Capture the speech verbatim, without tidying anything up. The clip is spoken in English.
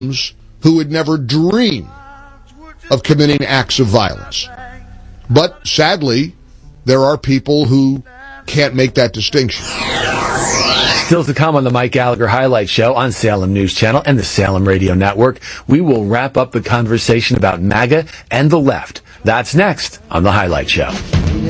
who would never dream of committing acts of violence. But sadly, there are people who can't make that distinction. Still to come on the Mike Gallagher Highlight Show on Salem News Channel and the Salem Radio Network, we will wrap up the conversation about MAGA and the left. That's next on the Highlight Show.